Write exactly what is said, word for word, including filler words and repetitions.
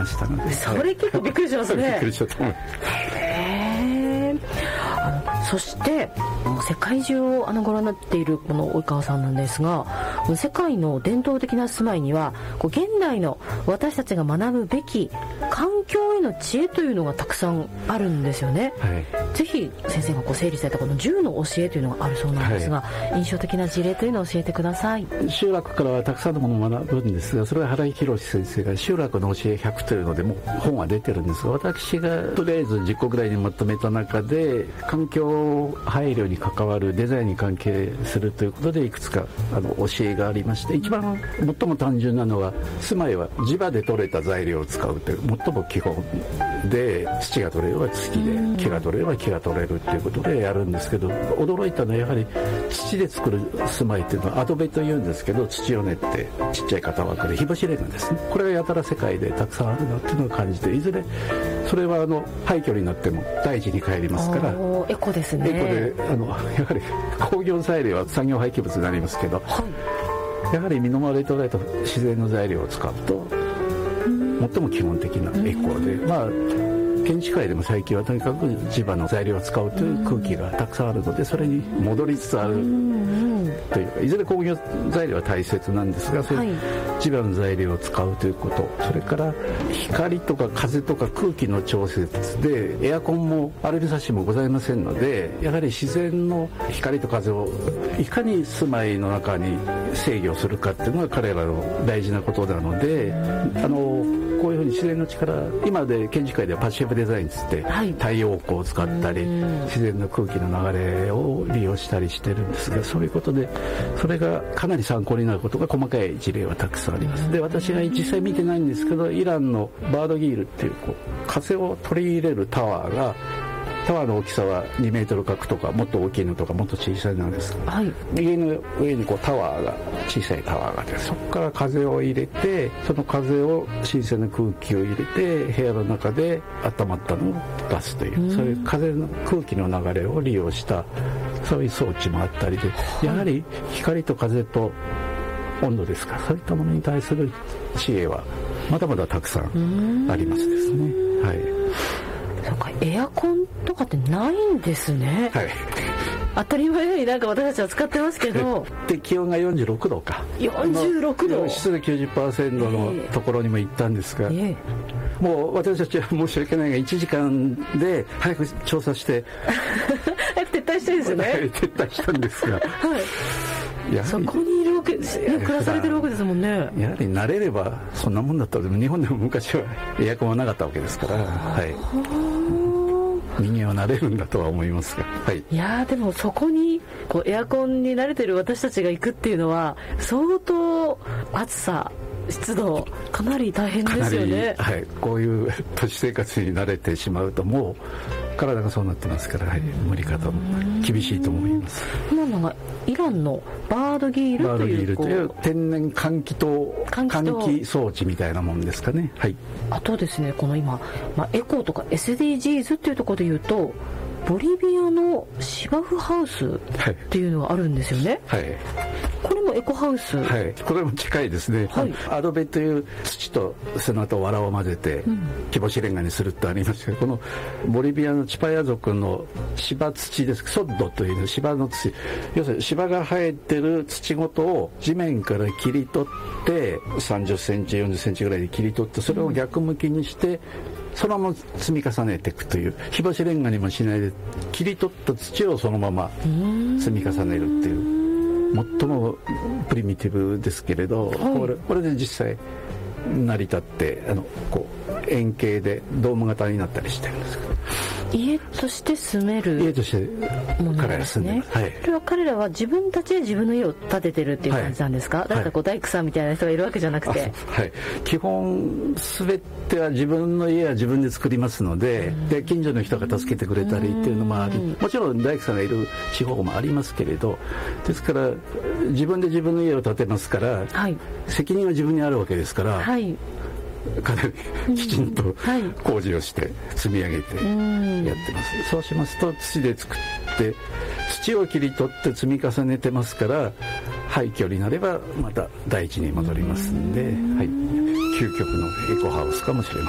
ましたので、 それ結構びっくりしますね。 びっくりしちゃった。 へー。あのそして世界中をあのご覧になっているこの及川さんなんですが、世界の伝統的な住まいにはこう現代の私たちが学ぶべき環境への知恵というのがたくさんあるんですよね、はい、ぜひ先生がこう整理されたこのじゅうの教えというのがあるそうなんですが、はい、印象的な事例というのを教えてください。 集落からはたくさんのものを学ぶんですが、それは原井博先生が集落の教えひゃくというのでもう本は出てるんですが、私がとりあえずじゅっこぐらいにまとめた中で環境配慮に関わるデザインに関係するということでいくつかあの教えがありまして、一番最も単純なのは住まいは地場で採れた材料を使うという最も基本で、土が取れれば土で木が取れれば木が取れるということでやるんですけど、驚いたのはやはり土で作る住まいというのはアドベというんですけど、土を練ってちっちゃい型枠で日干しレンガですね、これがやたら世界でたくさんあるなっていうのを感じて、いずれそれはあの廃墟になっても大事に帰りますから、 エコですね。 エコであのやはり工業材料は産業廃棄物になりますけど、はい、やはり身の回りで捉えた自然の材料を使うと最も基本的なエコで、まあ建築界でも最近はとにかく地場の材料を使うという空気がたくさんあるので、それに戻りつつあるというか、いずれ工業材料は大切なんですが、そういう地場の材料を使うということ、それから光とか風とか空気の調節で、エアコンもアルミサッシもございませんので、やはり自然の光と風をいかに住まいの中に制御するかっていうのが彼らの大事なことなので、あのこういうふうに自然の力、今で建築界ではパッシブデザインつって、はい、太陽光を使ったり自然の空気の流れを利用したりしてるんですが、そういうことでそれがかなり参考になることが細かい事例はたくさんあります。で、私が実際見てないんですけど、イランのバードギールっていうこう風を取り入れるタワーが、タワーの大きさはにメートル角とかもっと大きいのとかもっと小さいのです、はい、家の上にこうタワーが小さいタワーがあって、そこから風を入れて、その風を新鮮な空気を入れて部屋の中で温まったのを出すという、そういう風の空気の流れを利用したそういう装置もあったりで、やはり光と風と温度ですか、そういったものに対する知恵はまだまだたくさんありますですね。はい。 なんかエアコンとかってないんですね。 はい。 当たり前のようになんか私たちは使ってますけど。 で、気温がよんじゅうろくどか。 よんじゅうろくど。 湿度 きゅうじゅっパーセント のところにも行ったんですが、えー、もう私たちは申し訳ないがいちじかんで早く調査して早く撤退したいですよね。 撤退したんですが。はい。 そこにいるわけですね、暮らされてるわけですもんね。 やはり慣れればそんなもんだったら、日本でも昔はエアコンはなかったわけですから、はい、人間は慣れるんだとは思いますが、はい、 いやでもそこにこうエアコンに慣れてる私たちが行くっていうのは相当暑さ湿度かなり大変ですよね。 はい、こういう都市生活に慣れてしまうともう体がそうなってますから、はい、無理かと厳しいと思います。 今のがイランのバードギールという、バードギールという天然換気筒換気装置みたいなもんですかね。はい。 あとですね、この今、まあ、エコとか エスディージーズ っていうところで言うと、ボリビアの芝生ハウスっていうのがあるんですよね。はい。これもエコハウス。 はい。これも近いですね。はい。アドベという土と砂と藁を混ぜて木干しレンガにするってありますけど、このボリビアのチパヤ族の芝土です。ソッドという芝の土。要するに芝が生えてる土ごとを地面から切り取ってさんじゅっセンチよんじゅっセンチぐらいで切り取って、それを逆向きにして、そのまま積み重ねていくという、日干しレンガにもしないで切り取った土をそのまま積み重ねるっていう、最もプリミティブですけれど、はい、これ、これで実際成り立ってあのこう円形でドーム型になったりしてるんですけど、 家として住める家として彼ら住んでます。はい。 これは彼らは自分たちで自分の家を建ててるっていう感じなんですか？はい、誰かこう大工さんみたいな人がいるわけじゃなくて。 はい。基本全ては自分の家は自分で作りますので、で近所の人が助けてくれたりっていうのもあり、もちろん大工さんがいる地方もありますけれど、ですから自分で自分の家を建てますから、はい、責任は自分にあるわけですから。はい。かなりきちんと工事をして積み上げてやってます。そうしますと土で作って土を切り取って積み重ねてますから、廃墟になればまた大地に戻りますんで、はい、究極のエコハウスかもしれま